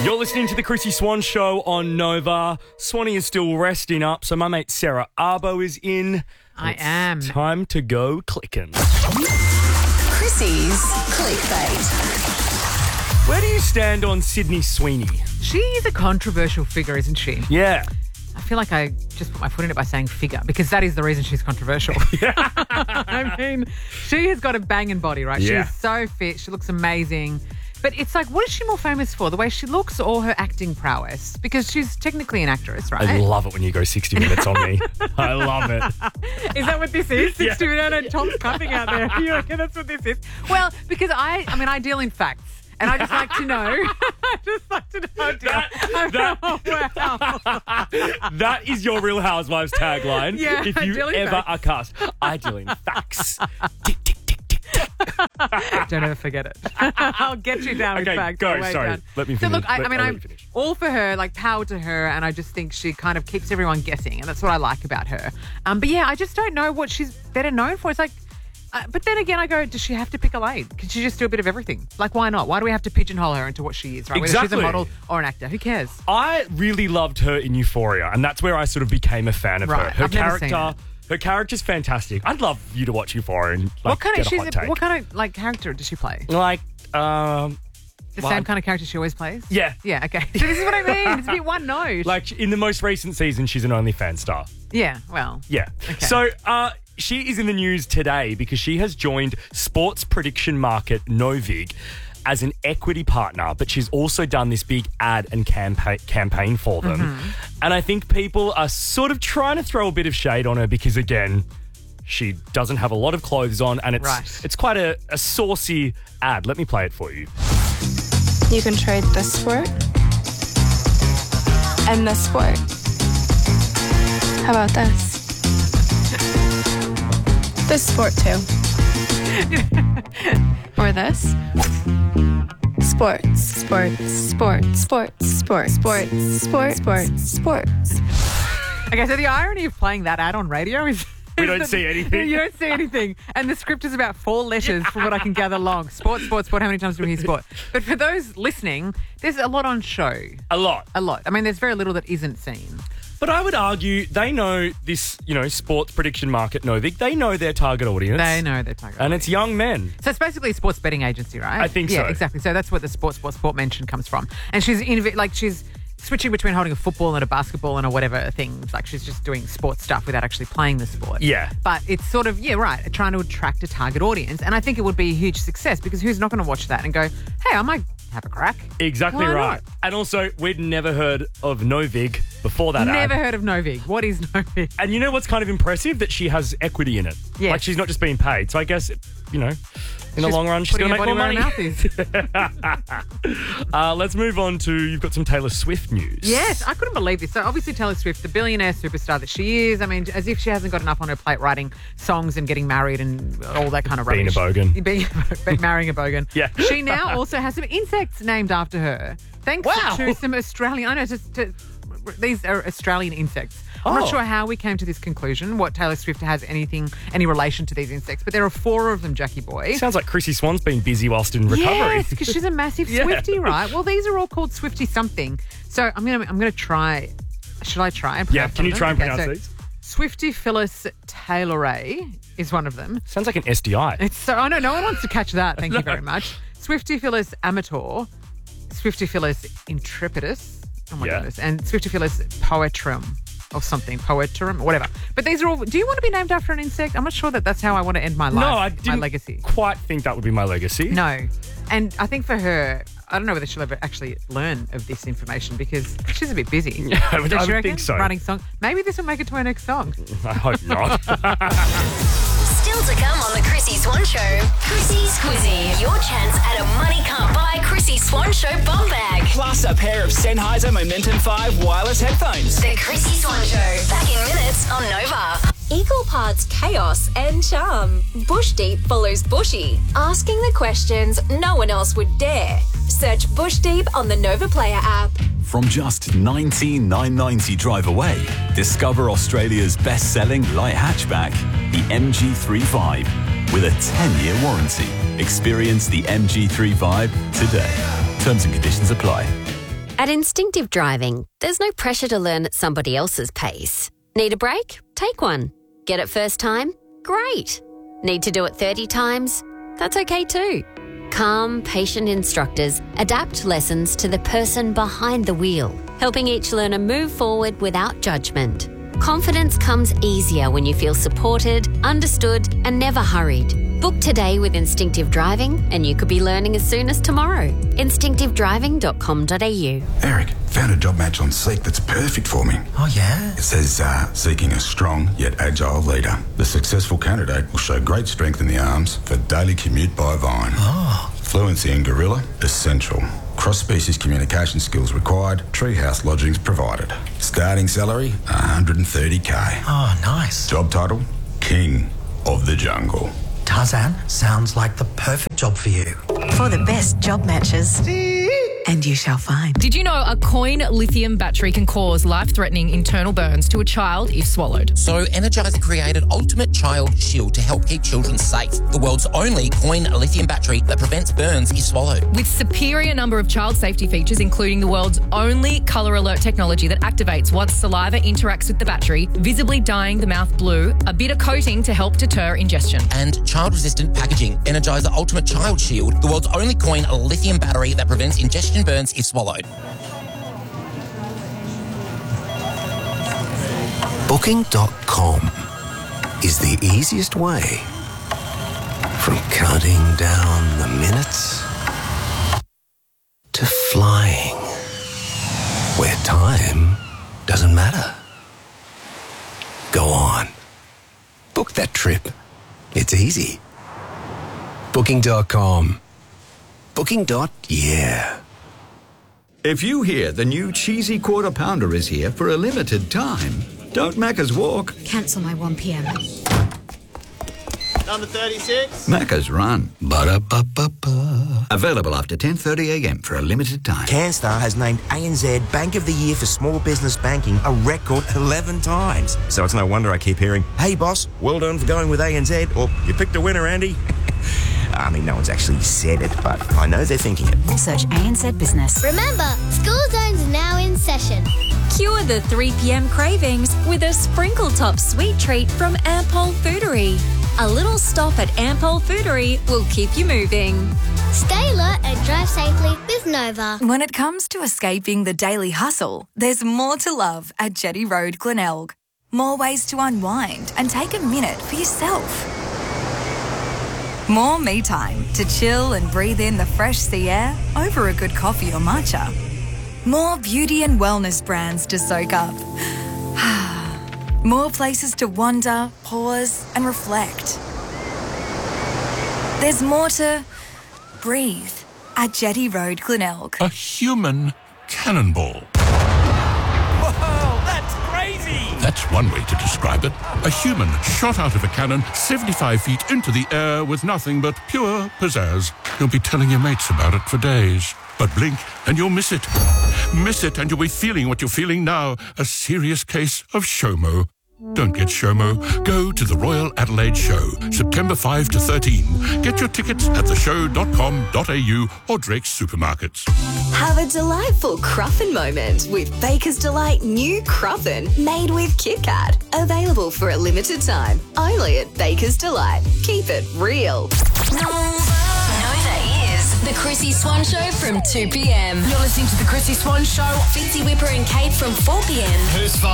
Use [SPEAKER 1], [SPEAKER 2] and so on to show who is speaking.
[SPEAKER 1] You're listening to the Chrissy Swan Show on Nova. Swanee is still resting up, so my mate Sarah Arbo is in.
[SPEAKER 2] I am.
[SPEAKER 1] Time to go clicking.
[SPEAKER 3] Chrissy's Clickbait.
[SPEAKER 1] Where do you stand on Sydney Sweeney?
[SPEAKER 2] She is a controversial figure, isn't she?
[SPEAKER 1] Yeah.
[SPEAKER 2] I feel like I just put my foot in it by saying figure because that is the reason she's controversial. I mean, she has got a banging body, right?
[SPEAKER 1] Yeah.
[SPEAKER 2] She's so fit. She looks amazing. But it's like, what is she more famous for? The way she looks or her acting prowess? Because she's technically an actress, right?
[SPEAKER 1] I love it when you go 60 minutes on me. I love it.
[SPEAKER 2] Is that what this is? 60 minutes and Tom's cupping out there. You reckon that's what this is? Well, because I deal in facts. And I just like to know. I just like to know.
[SPEAKER 1] That is your Real Housewives tagline.
[SPEAKER 2] Yeah,
[SPEAKER 1] if
[SPEAKER 2] I
[SPEAKER 1] you
[SPEAKER 2] deal in
[SPEAKER 1] ever
[SPEAKER 2] facts.
[SPEAKER 1] are cast. I deal in facts. Tick, tick, tick, tick, tick.
[SPEAKER 2] Don't ever forget it. I'll get you down with
[SPEAKER 1] Okay,
[SPEAKER 2] facts.
[SPEAKER 1] go.
[SPEAKER 2] I'll wait
[SPEAKER 1] Sorry.
[SPEAKER 2] down.
[SPEAKER 1] Let me
[SPEAKER 2] So
[SPEAKER 1] finish.
[SPEAKER 2] look,
[SPEAKER 1] I'll let
[SPEAKER 2] I'm
[SPEAKER 1] you finish.
[SPEAKER 2] all for her, like power to her, and I just think she kind of keeps everyone guessing, and that's what I like about her. But yeah, I just don't know what she's better known for. It's like, but then again, I go, does she have to pick a lane? Can she just do a bit of everything? Like, why not? Why do we have to pigeonhole her into what she is, right? Whether she's a
[SPEAKER 1] Exactly.
[SPEAKER 2] model or an actor, who cares?
[SPEAKER 1] I really loved her in Euphoria, and that's where I sort of became a fan of her.
[SPEAKER 2] Right,
[SPEAKER 1] Her
[SPEAKER 2] I've never seen
[SPEAKER 1] character, her character's fantastic. I'd love you to watch Euphoria and
[SPEAKER 2] What kind
[SPEAKER 1] get a hot take.
[SPEAKER 2] of like character does she play?
[SPEAKER 1] Like,
[SPEAKER 2] The same kind of character she always plays?
[SPEAKER 1] yeah.
[SPEAKER 2] Yeah, okay. So this is what I mean. It's a bit one note.
[SPEAKER 1] Like in the most recent season, she's an OnlyFans star.
[SPEAKER 2] yeah, well.
[SPEAKER 1] Yeah.
[SPEAKER 2] Okay.
[SPEAKER 1] So she is in the news today because she has joined sports prediction market Novig as an equity partner, but she's also done this big ad and campaign for them.
[SPEAKER 2] Mm-hmm.
[SPEAKER 1] And I think people are sort of trying to throw a bit of shade on her because, again, she doesn't have a lot of clothes on, and it's quite a saucy ad. Let me play it for you.
[SPEAKER 4] You can trade this sport and this sport. How about this? This sport too. Or this. Sports, sports, sports, sports, sports, sports, sports, sports, sports.
[SPEAKER 2] Okay, so the irony of playing that ad on radio is...
[SPEAKER 1] We don't see anything.
[SPEAKER 2] You don't see anything. And the script is about 4 letters from what I can gather long. Sport, sport, sport. How many times do we hear sport? But for those listening, there's a lot on show.
[SPEAKER 1] A lot.
[SPEAKER 2] A lot. I mean, there's very little that isn't seen.
[SPEAKER 1] But I would argue they know this, sports prediction market, Novig. They know their target audience.
[SPEAKER 2] They know their target.
[SPEAKER 1] And it's young men.
[SPEAKER 2] So it's basically a sports betting agency, right?
[SPEAKER 1] I think so.
[SPEAKER 2] Yeah, exactly. So that's what the sport mention comes from. And she's she's switching between holding a football and a basketball and a whatever thing. Like she's just doing sports stuff without actually playing the sport.
[SPEAKER 1] Yeah.
[SPEAKER 2] But it's sort of, trying to attract a target audience. And I think it would be a huge success because who's not going to watch that and go, hey, I might have a crack?
[SPEAKER 1] Exactly
[SPEAKER 2] Why
[SPEAKER 1] right.
[SPEAKER 2] not?
[SPEAKER 1] And also, we'd never heard of Novig before that
[SPEAKER 2] Never
[SPEAKER 1] ad.
[SPEAKER 2] heard of Novig. What is Novig?
[SPEAKER 1] And you know what's kind of impressive? That she has equity in it.
[SPEAKER 2] Yes.
[SPEAKER 1] Like she's not just being paid. So I guess, in the long run, she's going to make more money. Let's move on to, you've got some Taylor Swift news.
[SPEAKER 2] Yes, I couldn't believe this. So obviously Taylor Swift, the billionaire superstar that she is, I mean, as if she hasn't got enough on her plate writing songs and getting married and all that kind of rubbish. Marrying a bogan.
[SPEAKER 1] Yeah.
[SPEAKER 2] She now also has some insects named after her. Thanks to some Australian, these are Australian insects. I'm not sure how we came to this conclusion, what Taylor Swift has any relation to these insects, but there are 4 of them, Jackie boy.
[SPEAKER 1] Sounds like Chrissy Swan's been busy whilst in recovery.
[SPEAKER 2] Yes, because she's a massive Swiftie, right? Well, these are all called Swiftie something. So I'm gonna try. Should I try and pronounce
[SPEAKER 1] can you
[SPEAKER 2] them?
[SPEAKER 1] try and
[SPEAKER 2] Okay,
[SPEAKER 1] pronounce
[SPEAKER 2] so
[SPEAKER 1] these?
[SPEAKER 2] Swiftie Phyllis Taylor is one of them.
[SPEAKER 1] Sounds like an SDI.
[SPEAKER 2] It's so I know no one wants to catch that. Thank you very much. Swiftie Phyllis Amator, Swiftie Phyllis Intrepidus, oh my goodness, and Swiftie Phyllis Poetrum. Or something, poetrum, whatever. But these are all... Do you want to be named after an insect? I'm not sure that's how I want to end my life.
[SPEAKER 1] No, I didn't
[SPEAKER 2] my legacy.
[SPEAKER 1] quite think that would be my legacy.
[SPEAKER 2] No. And I think for her, I don't know whether she'll ever actually learn of this information because she's a bit busy.
[SPEAKER 1] I would
[SPEAKER 2] Don't you
[SPEAKER 1] think
[SPEAKER 2] reckon?
[SPEAKER 1] so.
[SPEAKER 2] Writing songs. Maybe this will make it to her next song.
[SPEAKER 1] I hope not.
[SPEAKER 3] Still to come on the Chrissy Swan Show. Chrissy's Quizzy. Your chance at a money can't buy Chrissy Swan Show bum bag.
[SPEAKER 5] Plus a pair of Sennheiser Momentum 5 wireless headphones.
[SPEAKER 3] The Chrissy Swan Show. Back in minutes on Nova.
[SPEAKER 6] Equal parts chaos and charm. Bush Deep follows Bushy, asking the questions no one else would dare. Search Bush Deep on the Nova Player app.
[SPEAKER 7] From just $19,990 drive away, discover Australia's best-selling light hatchback, the MG3 Vibe, with a 10-year warranty. Experience the MG3 Vibe today. Terms and conditions apply.
[SPEAKER 8] At Instinctive Driving, there's no pressure to learn at somebody else's pace. Need a break? Take one. Get it first time? Great. Need to do it 30 times? That's okay too. Calm, patient instructors adapt lessons to the person behind the wheel, helping each learner move forward without judgment. Confidence comes easier when you feel supported, understood, and never hurried. Book today with Instinctive Driving and you could be learning as soon as tomorrow. Instinctivedriving.com.au.
[SPEAKER 9] Eric, found a job match on Seek that's perfect for me.
[SPEAKER 10] Oh, yeah?
[SPEAKER 9] It says, seeking a strong yet agile leader. The successful candidate will show great strength in the arms for daily commute by Vine.
[SPEAKER 10] Oh.
[SPEAKER 9] Fluency in Gorilla, essential. Cross-species communication skills required. Treehouse lodgings provided. Starting salary, $130K.
[SPEAKER 10] Oh, nice.
[SPEAKER 9] Job title, King of the Jungle.
[SPEAKER 10] Tarzan, sounds like the perfect job for you.
[SPEAKER 11] For the best job matches. And you shall find.
[SPEAKER 12] Did you know a coin lithium battery can cause life-threatening internal burns to a child if swallowed?
[SPEAKER 13] So Energizer created Ultimate Child Shield to help keep children safe. The world's only coin lithium battery that prevents burns if swallowed.
[SPEAKER 12] With superior number of child safety features, including the world's only colour alert technology that activates once saliva interacts with the battery, visibly dyeing the mouth blue, a bitter coating to help deter ingestion.
[SPEAKER 13] And child-resistant packaging. Energizer Ultimate Child Shield, the world's only coin lithium battery that prevents ingestion burns if swallowed.
[SPEAKER 14] Booking.com is the easiest way from counting down the minutes to flying where time doesn't matter. Go on. Book that trip. It's easy. Booking.com. Booking.yeah.
[SPEAKER 15] If you hear the new cheesy quarter pounder is here for a limited time, don't Macca's walk.
[SPEAKER 16] Cancel my 1 p.m.
[SPEAKER 17] Number 36.
[SPEAKER 15] Macca's run.
[SPEAKER 14] Ba-da-ba-ba-ba.
[SPEAKER 15] Available after 10:30 a.m. for a limited time.
[SPEAKER 18] CanStar has named ANZ Bank of the Year for Small Business Banking a record 11 times. So it's no wonder I keep hearing, "Hey boss, well done for going with ANZ," or "You picked a winner, Andy." I mean, no one's actually said it, but I know they're thinking it.
[SPEAKER 16] Search ANZ Business.
[SPEAKER 19] Remember, school zones are now in session.
[SPEAKER 6] Cure the 3 p.m. cravings with a sprinkle top sweet treat from Ampol Foodery. A little stop at Ampol Foodery will keep you moving.
[SPEAKER 19] Stay alert and drive safely with Nova.
[SPEAKER 20] When it comes to escaping the daily hustle, there's more to love at Jetty Road, Glenelg. More ways to unwind and take a minute for yourself. More me time to chill and breathe in the fresh sea air over a good coffee or matcha. More beauty and wellness brands to soak up. More places to wander, pause and reflect. There's more to breathe at Jetty Road, Glenelg.
[SPEAKER 21] A human cannonball.
[SPEAKER 1] Whoa, that's crazy!
[SPEAKER 21] That's one way to describe it. A human shot out of a cannon 75 feet into the air with nothing but pure pizzazz. You'll be telling your mates about it for days. But blink and you'll miss it. Miss it and you'll be feeling what you're feeling now. A serious case of SHOMO. Don't get SHOMO. Go to the Royal Adelaide Show, September 5 to 13. Get your tickets at theshow.com.au or Drake's Supermarkets.
[SPEAKER 6] Have a delightful Cruffin moment with Baker's Delight new Cruffin made with Kit Kat. Available for a limited time. Only at Baker's Delight. Keep it real.
[SPEAKER 3] Nova is the Chrissy Swan Show from 2 p.m.
[SPEAKER 12] You're listening to the Chrissy Swan Show.
[SPEAKER 3] Fitzy Whipper and Kate from 4 p.m.
[SPEAKER 5] Who's